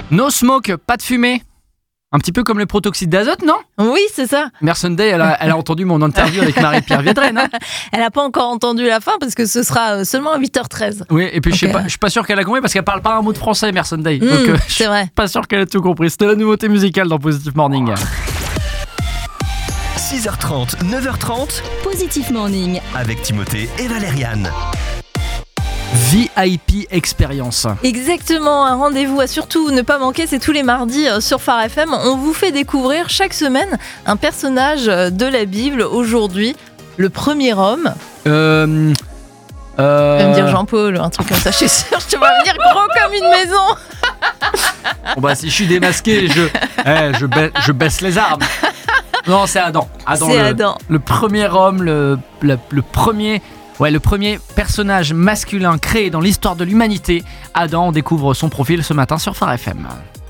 No smoke, pas de fumée. Un petit peu comme le protoxyde d'azote, non ? Oui, c'est ça. Mère Sunday, elle a entendu mon interview avec Marie-Pierre Viedren. Hein. Elle n'a pas encore entendu la fin parce que ce sera seulement à 8h13. Oui, et puis Okay. je suis pas sûr qu'elle a compris parce qu'elle parle pas un mot de français, Mère Sunday. Donc c'est vrai. Je suis pas sûr qu'elle a tout compris. C'était la nouveauté musicale dans Positive Morning. 6h30, 9h30, Positive Morning. avec Timothée et Valériane. VIP Experience. Exactement, un rendez-vous à surtout ne pas manquer, c'est tous les mardis sur Phare FM. On vous fait découvrir chaque semaine un personnage de la Bible. Aujourd'hui, le premier homme. Tu vas me dire Jean-Paul, un truc comme ça, je suis sûre. Tu vas me dire gros comme une maison. Bon bah si je suis démasqué, je baisse les armes. Non, c'est Adam. Adam. Le premier homme, le premier personnage masculin créé dans l'histoire de l'humanité. Adam, on découvre son profil ce matin sur Phare FM.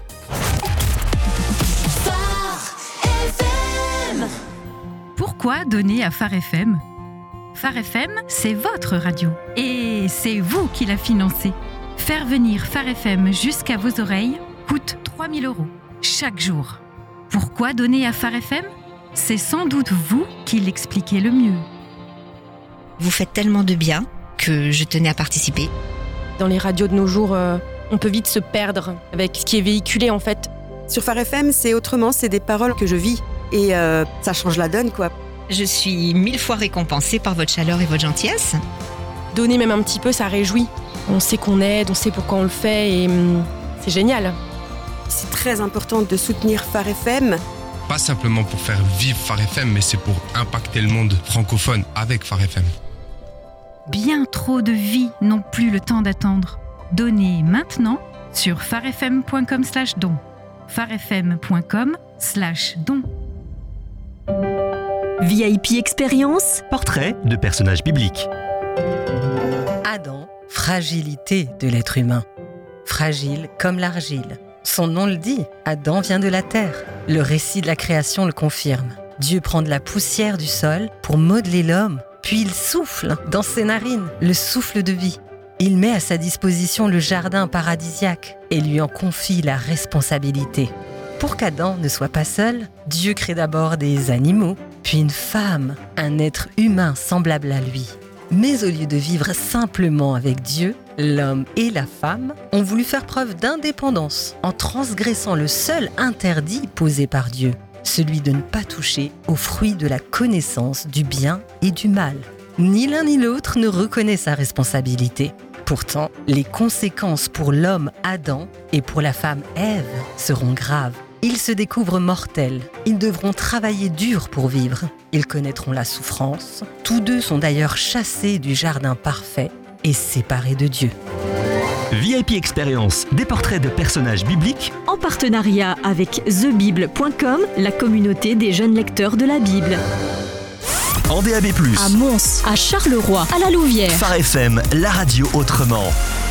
Pourquoi donner à Phare FM ? Phare FM, c'est votre radio. Et c'est vous qui la financez. Faire venir Phare FM jusqu'à vos oreilles coûte 3 000 € chaque jour. Pourquoi donner à Phare FM ? C'est sans doute vous qui l'expliquez le mieux. Vous faites tellement de bien que je tenais à participer. Dans les radios de nos jours, on peut vite se perdre avec ce qui est véhiculé en fait. Sur Phare FM, c'est autrement, c'est des paroles que je vis et ça change la donne quoi. Je suis 1000 fois récompensée par votre chaleur et votre gentillesse. Donner même un petit peu, ça réjouit. On sait qu'on aide, on sait pourquoi on le fait et c'est génial. C'est très important de soutenir Phare FM. Pas simplement pour faire vivre Phare FM, mais c'est pour impacter le monde francophone avec Phare FM. Bien trop de vies n'ont plus le temps d'attendre. Donnez maintenant sur pharefm.com/don. pharefm.com/don. VIP Experience. Portrait de personnages bibliques. Adam, fragilité de l'être humain. Fragile comme l'argile. Son nom le dit, Adam vient de la terre. Le récit de la création le confirme. Dieu prend de la poussière du sol pour modeler l'homme, puis il souffle dans ses narines le souffle de vie. Il met à sa disposition le jardin paradisiaque et lui en confie la responsabilité. Pour qu'Adam ne soit pas seul, Dieu crée d'abord des animaux, puis une femme, un être humain semblable à lui. Mais au lieu de vivre simplement avec Dieu, l'homme et la femme ont voulu faire preuve d'indépendance en transgressant le seul interdit posé par Dieu, celui de ne pas toucher aux fruits de la connaissance du bien et du mal. Ni l'un ni l'autre ne reconnaît sa responsabilité. Pourtant, les conséquences pour l'homme Adam et pour la femme Ève seront graves. Ils se découvrent mortels. Ils devront travailler dur pour vivre. Ils connaîtront la souffrance. Tous deux sont d'ailleurs chassés du jardin parfait et séparés de Dieu. VIP Experience, des portraits de personnages bibliques. En partenariat avec thebible.com, la communauté des jeunes lecteurs de la Bible. En DAB+, À Mons, à Charleroi, à la Louvière. Phare FM, la radio autrement.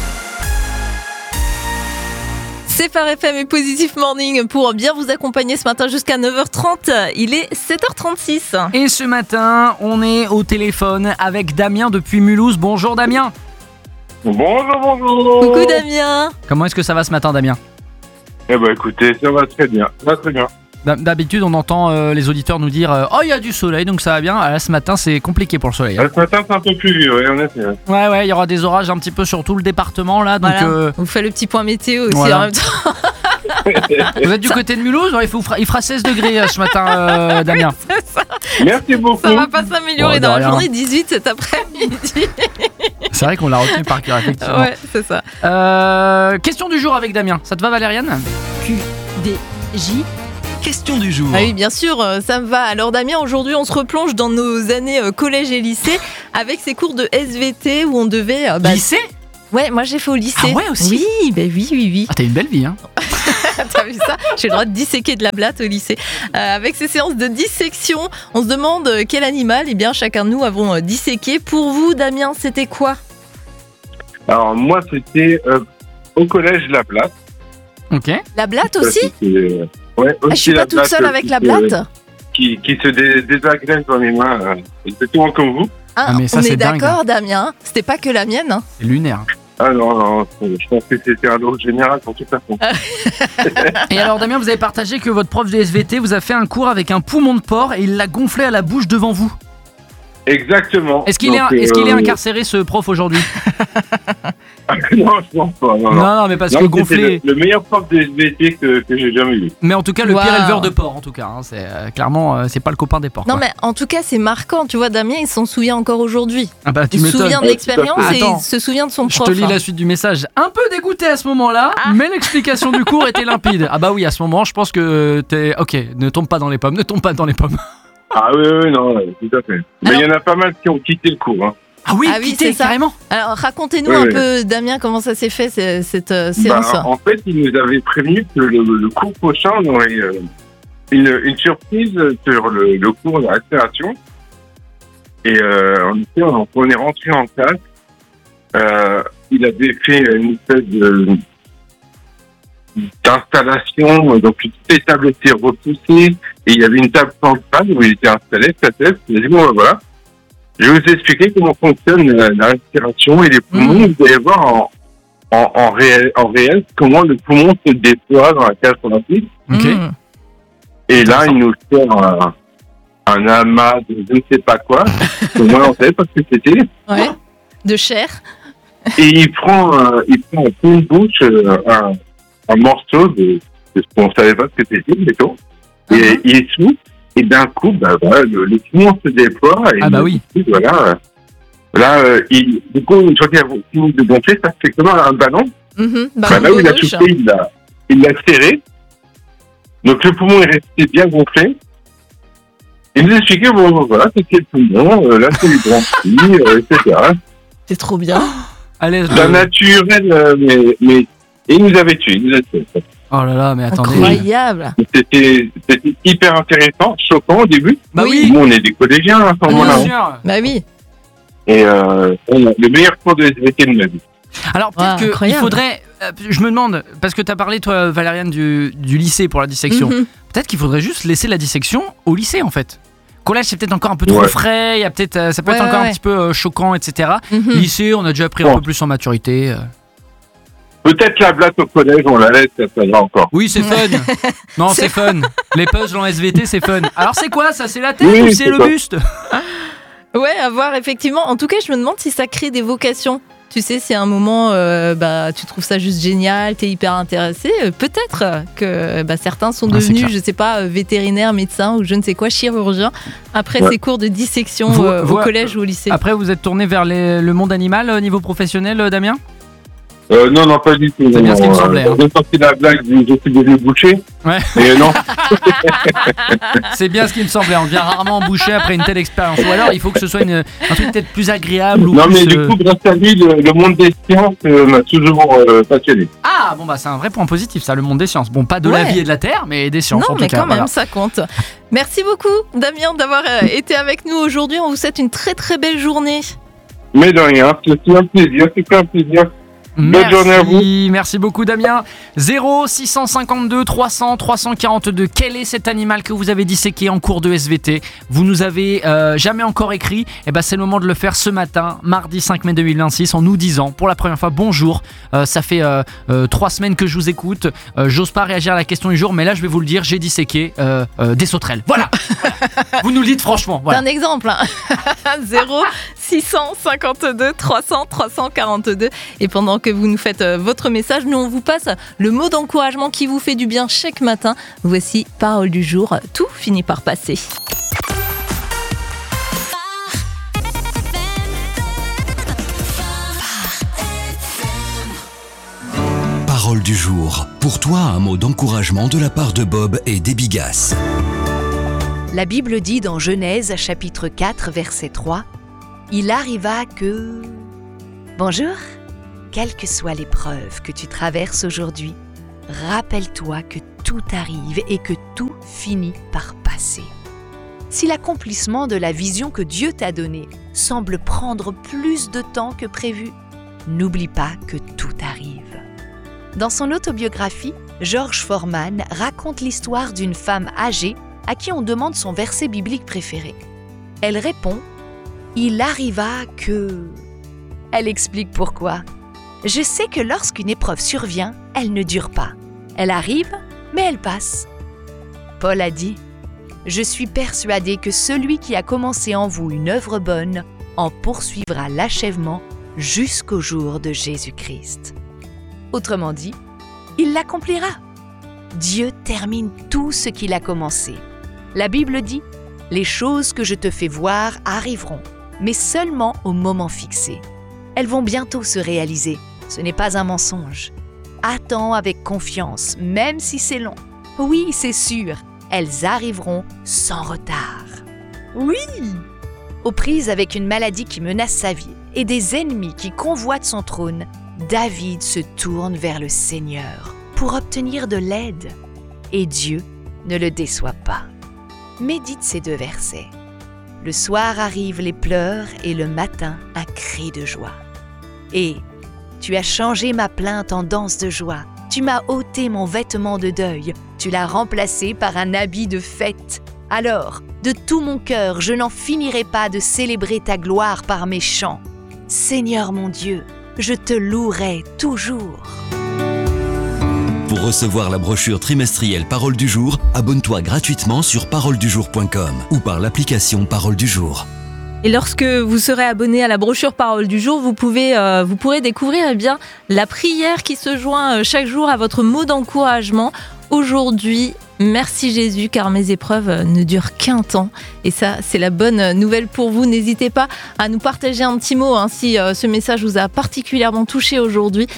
C'est Phare FM et Positive Morning pour bien vous accompagner ce matin jusqu'à 9h30. Il est 7h36. Et ce matin, on est au téléphone avec Damien depuis Mulhouse. Bonjour Damien. Bonjour. Coucou Damien. Comment est-ce que ça va ce matin Damien ? Eh ben écoutez, ça va très bien, D'habitude, on entend les auditeurs nous dire oh, il y a du soleil, donc ça va bien. Là, ce matin, c'est compliqué pour le soleil. Ce matin, c'est un peu pluvieux, oui, en effet. Ouais, il y aura des orages un petit peu sur tout le département, là. Donc, voilà. On vous fait le petit point météo aussi voilà. en même temps. Vous êtes du côté de Mulhouse ? Il fera 16 degrés ce matin, Damien. C'est ça. Merci beaucoup. Ça va pas s'améliorer dans la rien. journée, 18 cet après-midi. C'est vrai qu'on l'a retenu par cœur, effectivement. Ouais, c'est ça. Question du jour avec Damien. Ça te va, Valériane ? QDJ. Question du jour. Ah oui, bien sûr, ça me va. Alors Damien, aujourd'hui, on se replonge dans nos années collège et lycée avec ces cours de SVT où on devait... Lycée ? Ouais, moi j'ai fait au lycée. Ah ouais, aussi ? Oui, oui. Ah, t'as une belle vie, hein. T'as vu ça ? J'ai le droit de disséquer de la blatte au lycée. Avec ces séances de dissection, on se demande quel animal, eh bien, chacun de nous avons disséqué. Pour vous, Damien, c'était quoi ? Alors moi, c'était au collège La Blatte. Ok. La blatte aussi ? Ouais, aussi je suis pas toute seule avec la blatte. Qui se désagrège dans les mains, exactement comme vous. Ah, mais ça, on c'est est dingue. d'accord, Damien. C'était pas que la mienne. Hein. C'est lunaire. Ah non, je pense que c'était un autre général pour toute façon. Et alors Damien, vous avez partagé que votre prof de SVT vous a fait un cours avec un poumon de porc et il l'a gonflé à la bouche devant vous. Exactement. Est-ce qu'il est incarcéré, ce prof, aujourd'hui? Non, je pense pas. Non, mais parce que gonfler... le meilleur prof de SVT que j'ai jamais eu. Mais en tout cas, le pire éleveur de porc, en tout cas. Hein, c'est clairement, c'est pas le copain des porcs. Non, quoi. mais en tout cas, c'est marquant. Tu vois, Damien, il s'en souvient encore aujourd'hui. Ah bah, tu il se m'étonnes. souvient de l'expérience et Attends, il se souvient de son je prof. te lis la suite du message. Un peu dégoûté à ce moment-là, mais l'explication du cours était limpide. Ah bah oui, à ce moment, je pense que t'es... Ok, ne tombe pas dans les pommes, Ah oui, non, tout à fait. Mais il y en a pas mal qui ont quitté le cours. Hein. Ah oui, c'est ça. carrément. Alors, racontez-nous un peu, Damien, comment ça s'est fait, cette séance. En fait, il nous avait prévenu que le cours prochain, on aurait une surprise sur le cours de respiration. Et on est rentré en classe. Il avait fait une espèce d'installation, donc toutes les tables étaient repoussées et il y avait une table centrale où il était installé, sa tête. Il a dit bon, voilà, je vais vous expliquer comment fonctionne la respiration et les poumons. Vous allez voir en réel comment le poumon se déploie dans la cage thoracique. Et là, il nous fait un amas de je ne sais pas quoi, moi en tête parce que c'était de chair. Et il prend en pleine bouche un morceau de ce qu'on savait pas ce que c'était, plutôt. Et il souffle, et d'un coup, le poumon se déploie. Et oui. Voilà. Là, du coup, une fois qu'il a fini de gonfler, ça fait comme un ballon. Là où il a soufflé, il l'a serré. Donc le poumon est resté bien gonflé. Il nous expliquait, voilà, c'était le poumon, là c'est les bronchies, etc. C'est trop bien. C'est naturel, mais il nous avait tués. Oh là là, mais attendez. Incroyable. C'était hyper intéressant, choquant au début. Bah oui. Nous, on est des collégiens à ce moment-là. Bien sûr. Bah oui. Et le meilleur cours de SVT de ma vie. Alors peut-être qu'il faudrait, je me demande, parce que tu as parlé toi Valériane du lycée pour la dissection, peut-être qu'il faudrait juste laisser la dissection au lycée en fait. Collège c'est peut-être encore un peu trop frais, ça peut être encore un petit peu choquant, etc. Lycée on a déjà pris un peu plus en maturité. Peut-être la blague au collège on la laisse, ça va encore. Oui c'est fun. Non c'est fun. Les puzzles en SVT c'est fun. Alors c'est quoi ça, c'est la tête ou c'est le buste? Ouais, à voir effectivement. En tout cas je me demande si ça crée des vocations. Tu sais, si à un moment, tu trouves ça juste génial, t'es hyper intéressé, peut-être que certains sont devenus, je sais pas, vétérinaires, médecins ou je ne sais quoi, chirurgiens, après ces cours de dissection au collège ou au lycée. Après, vous êtes tourné vers le monde animal au niveau professionnel, Damien ? Non, pas du tout. C'est bien ce qui me semblait. J'ai sorti la blague du je suis devenu boucher. Ouais. Et non. C'est bien ce qui me semblait. On devient rarement embouché après une telle expérience. Ou alors, il faut que ce soit un truc peut-être plus agréable. Ou non, plus, mais du coup, grâce à lui, le monde des sciences m'a toujours passionné. Ah, bon, c'est un vrai point positif, ça, le monde des sciences. Bon, pas de la vie et de la terre, mais des sciences. Non, en tout mais cas, quand même, ça compte. Merci beaucoup, Damien, d'avoir été avec nous aujourd'hui. On vous souhaite une très très belle journée. Mais de rien, c'est un plaisir. Bonne journée à vous. Merci beaucoup Damien. 0652 300 342. Quel est cet animal que vous avez disséqué en cours de SVT? Vous nous avez jamais encore écrit. Et c'est le moment de le faire ce matin, mardi 5 mai 2026, en nous disant pour la première fois bonjour. Ça fait 3 semaines que je vous écoute. J'ose pas réagir à la question du jour, mais là je vais vous le dire, j'ai disséqué des sauterelles. Voilà. Vous nous le dites franchement. Voilà. C'est un exemple. 0652 300 342. Et pendant que vous nous faites votre message, nous on vous passe le mot d'encouragement qui vous fait du bien chaque matin. Voici Parole du jour, tout finit par passer. Parole du jour. Pour toi, un mot d'encouragement de la part de Bob et d'Ebigas. La Bible dit dans Genèse chapitre 4 verset 3 « Il arriva que… » Bonjour. Quelle que soit l'épreuve que tu traverses aujourd'hui, rappelle-toi que tout arrive et que tout finit par passer. Si l'accomplissement de la vision que Dieu t'a donnée semble prendre plus de temps que prévu, n'oublie pas que tout arrive. Dans son autobiographie, George Foreman raconte l'histoire d'une femme âgée à qui on demande son verset biblique préféré. Elle répond « Il arriva que… » Elle explique pourquoi. Je sais que lorsqu'une épreuve survient, elle ne dure pas. Elle arrive, mais elle passe. Paul a dit « Je suis persuadé que celui qui a commencé en vous une œuvre bonne en poursuivra l'achèvement jusqu'au jour de Jésus-Christ. » Autrement dit, il l'accomplira. Dieu termine tout ce qu'il a commencé. La Bible dit « Les choses que je te fais voir arriveront, mais seulement au moment fixé. Elles vont bientôt se réaliser. Ce n'est pas un mensonge. Attends avec confiance, même si c'est long. Oui, c'est sûr, elles arriveront sans retard. » Oui! Aux prises avec une maladie qui menace sa vie et des ennemis qui convoitent son trône, David se tourne vers le Seigneur pour obtenir de l'aide. Et Dieu ne le déçoit pas. Médite ces 2 versets. Le soir arrivent les pleurs et le matin un cri de joie. Et tu as changé ma plainte en danse de joie. Tu m'as ôté mon vêtement de deuil. Tu l'as remplacé par un habit de fête. Alors, de tout mon cœur, je n'en finirai pas de célébrer ta gloire par mes chants. Seigneur mon Dieu, je te louerai toujours. Pour recevoir la brochure trimestrielle Parole du jour, abonne-toi gratuitement sur paroledujour.com ou par l'application Parole du jour. Et lorsque vous serez abonné à la brochure Parole du jour, vous pourrez découvrir la prière qui se joint chaque jour à votre mot d'encouragement. Aujourd'hui, merci Jésus, car mes épreuves ne durent qu'un temps. Et ça, c'est la bonne nouvelle pour vous. N'hésitez pas à nous partager un petit mot si ce message vous a particulièrement touché aujourd'hui.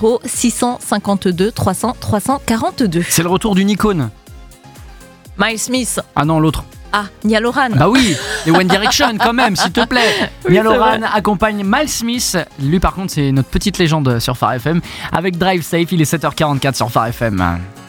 0652 300 342. C'est le retour d'une icône. Miles Smith. Ah non, l'autre. Ah, Niall Horan. Bah oui, et One Direction quand même, s'il te plaît. Oui, Niall Horan accompagne Miles Smith. Lui par contre, c'est notre petite légende sur Phare FM. Avec Drive Safe, il est 7h44 sur Phare FM.